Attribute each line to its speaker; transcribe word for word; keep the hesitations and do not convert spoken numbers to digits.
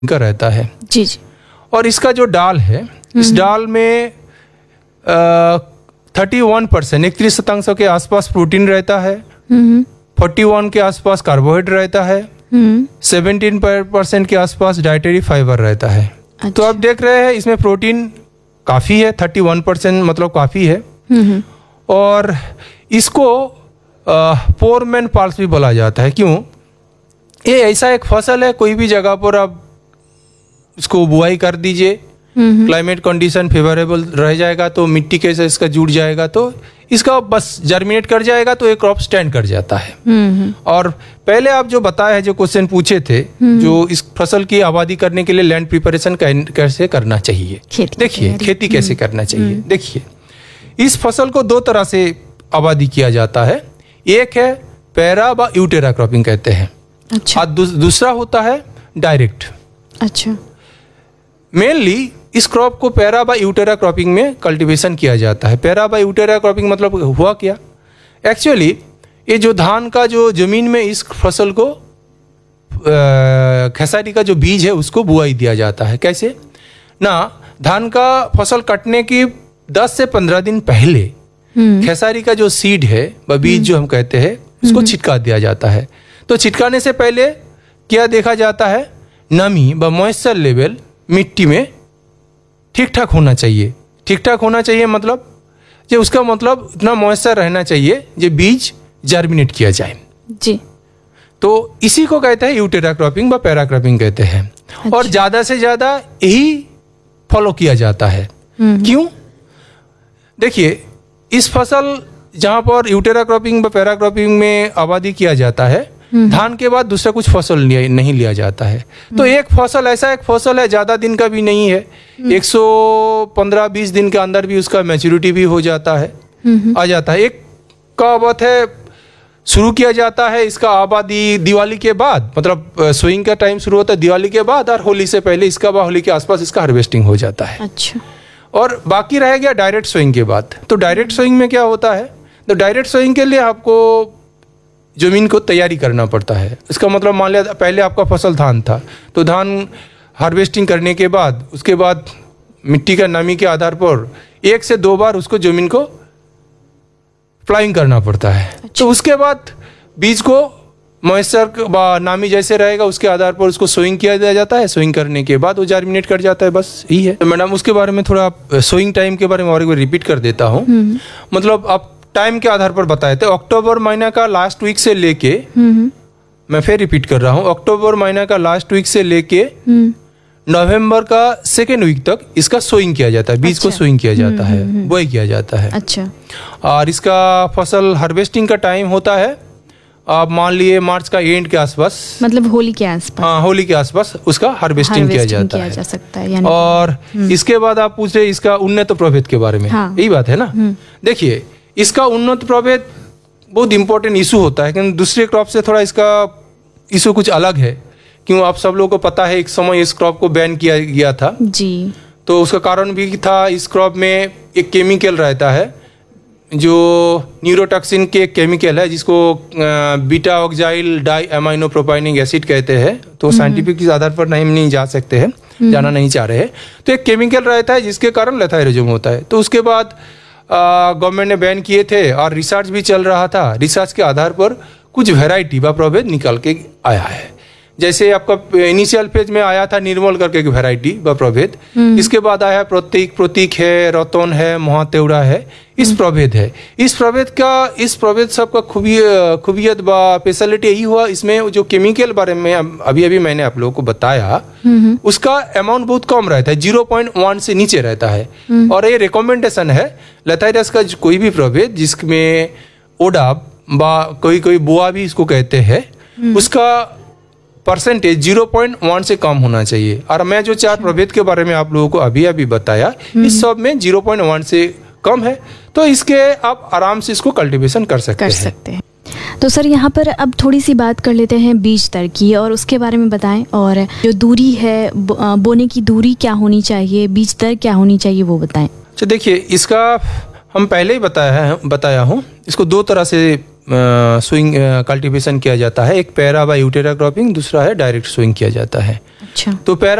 Speaker 1: का रहता है।
Speaker 2: जी जी।
Speaker 1: और इसका जो डाल है, इस डाल में थर्टी वन परसेंट इकतीस शतांश के आसपास प्रोटीन रहता है, फोर्टी वन के आसपास कार्बोहाइड्रेट रहता है, सेवेंटीन परसेंट के आसपास डाइटरी फाइबर रहता है। अच्छा। तो आप देख रहे हैं इसमें प्रोटीन काफ़ी है, थर्टी वन परसेंट मतलब काफ़ी है। और इसको पोरमैन पल्स भी बोला जाता है। क्यों? ये ऐसा एक फसल है, कोई भी जगह पर आप इसको बुआई कर दीजिए, क्लाइमेट कंडीशन फेवरेबल रह जाएगा तो मिट्टी के से इसका जुड़ जाएगा तो इसका बस जर्मिनेट कर जाएगा तो एक क्रॉप स्टैंड कर जाता है। और पहले आप जो बताया है, जो क्वेश्चन पूछे थे, जो इस फसल की आबादी करने के लिए लैंड प्रिपरेशन कैसे करना चाहिए, देखिए खेती कैसे करना चाहिए। देखिए इस फसल को दो तरह से आबादी किया जाता है। एक है पैरा व यूटेरा क्रॉपिंग कहते हैं। अच्छा। और दूसरा होता है डायरेक्ट। अच्छा। मेनली इस क्रॉप को पैरा बाय यूटेरा क्रॉपिंग में कल्टीवेशन किया जाता है। पैरा बाय यूटेरा क्रॉपिंग मतलब हुआ क्या? एक्चुअली ये जो धान का जो जमीन में इस फसल को खेसारी का जो बीज है उसको बुआई दिया जाता है। कैसे ना, धान का फसल कटने की दस से पंद्रह दिन पहले खेसारी का जो सीड है व बीज जो हम कहते हैं उसको छिटका दिया जाता है। तो छिटकाने से पहले क्या देखा जाता है, नमी व मॉइस्चर लेवल मिट्टी में ठीक ठाक होना चाहिए। ठीक ठाक होना चाहिए मतलब जो उसका मतलब इतना मॉइस्चर रहना चाहिए जो बीज जर्मिनेट किया जाए। जी। तो इसी को कहते हैं यूटेरा क्रॉपिंग व पैरा क्रॉपिंग कहते हैं। अच्छा। और ज़्यादा से ज़्यादा यही फॉलो किया जाता है। क्यों? देखिए इस फसल जहाँ पर यूटेरा क्रॉपिंग व पैरा क्रॉपिंग में आबादी किया जाता है, धान के बाद दूसरा कुछ फसल नहीं लिया जाता है। तो एक फसल ऐसा एक फसल है, ज़्यादा दिन का भी नहीं है, एक सौ पंद्रह बीस दिन के अंदर भी उसका मैच्योरिटी भी हो जाता है, आ जाता है। एक का बात है शुरू किया जाता है इसका आबादी दिवाली के बाद, मतलब सोइंग का टाइम शुरू होता है दिवाली के बाद, और होली से पहले इसका होली के आसपास इसका हार्वेस्टिंग हो जाता है। अच्छा। और बाकी रह गया डायरेक्ट सोइंग के बाद। तो डायरेक्ट सोइंग में क्या होता है, तो डायरेक्ट सोइंग के लिए आपको जमीन को तैयारी करना पड़ता है। इसका मतलब मान लिया पहले आपका फसल धान था, तो धान हार्वेस्टिंग करने के बाद उसके बाद मिट्टी का नमी के आधार पर एक से दो बार उसको जमीन को प्लाइंग करना पड़ता है। अच्छा। तो उसके बाद बीज को मॉइस्चर नामी जैसे रहेगा उसके आधार पर उसको सोइंग किया जाता है। सोइंग करने के बाद वो जर्मिनेट कर जाता है, बस यही है। तो मैडम उसके बारे में थोड़ा सोइंग टाइम के बारे में और एक बार रिपीट कर देता हूँ। मतलब आप टाइम के आधार पर बताए थे, अक्टूबर महीना का लास्ट वीक से लेके, मैं फिर रिपीट कर रहा हूँ, अक्टूबर महीना का लास्ट वीक से लेके नवंबर का सेकेंड वीक तक इसका सोइंग किया जाता है। बीज अच्छा। को सोइंग किया जाता है, बोई किया जाता है। अच्छा। और इसका फसल हार्वेस्टिंग का टाइम होता है आप मान लिए मार्च का एंड के आसपास, मतलब होली के आसपास। हाँ, होली के आसपास उसका हार्वेस्टिंग किया जाता किया है जा सकता है, यानी और इसके बाद आप पूछ रहे इसका उन्नत प्रभेद के बारे में। हाँ। यही बात है ना। देखिए इसका उन्नत प्रभेद बहुत इंपॉर्टेंट इशू होता है, क्योंकि दूसरे क्रॉप से थोड़ा इसका इशू कुछ अलग है। क्यों? आप सब लोगों को पता है एक समय इस क्रॉप को बैन किया गया था जी। तो उसका कारण भी था, इस क्रॉप में एक केमिकल रहता है जो न्यूरोटॉक्सिन के एक केमिकल है जिसको बीटा ऑक्साइल डाई अमाइनो प्रोपाइनिक एसिड कहते हैं। तो साइंटिफिक के आधार पर नहीं नहीं जा सकते हैं, जाना नहीं चाह रहे हैं। तो एक केमिकल रहता है जिसके कारण लेथाइरिज्म होता है। तो उसके बाद गवर्नमेंट ने बैन किए थे और रिसर्च भी चल रहा था। रिसर्च के आधार पर कुछ वैरायटी व प्रभेद निकल के आया है। जैसे आपका इनिशियल फेज में आया था निर्मल करके एक वैरायटी व प्रभेद, इसके बाद आया प्रतीक प्रतीक है, रतन है, महातेवड़ा है, इस प्रभेद है। इस प्रभेद का इस प्रभेद सब का खूबी खूबियत व स्पेशलिटी यही हुआ, इसमें जो केमिकल बारे में अभी अभी मैंने आप लोगों को बताया उसका अमाउंट बहुत कम रहता है, जीरो पॉइंट वन से नीचे रहता है। और ये रिकमेंडेशन है लेथाइरस का कोई भी प्रभेद जिसमें ओडाब व कोई कोई बुआ भी इसको कहते हैं, उसका परसेंटेज जीरो पॉइंट वन से कम होना चाहिए। और मैं जो चार प्रभेद के बारे में आप लोगों को अभी अभी बताया इस सब में जीरो पॉइंट वन से कम है, तो इसके आप आराम से इसको कल्टीवेशन कर सकते
Speaker 2: कर
Speaker 1: हैं।
Speaker 2: सकते हैं। तो सर यहाँ पर अब थोड़ी सी बात कर लेते हैं बीज दर की, और उसके बारे में बताएं। और जो दूरी है बो, बोने की दूरी क्या होनी चाहिए, बीज दर क्या होनी चाहिए, वो बताएं।
Speaker 1: अच्छा देखिए इसका हम पहले ही बताया है बताया हूँ। इसको दो तरह से स्विंग कल्टीवेशन किया जाता है, एक पैरा बाय यूटेरा क्रॉपिंग, दूसरा है डायरेक्ट स्विंग किया जाता है।
Speaker 2: अच्छा।
Speaker 1: तो पैरा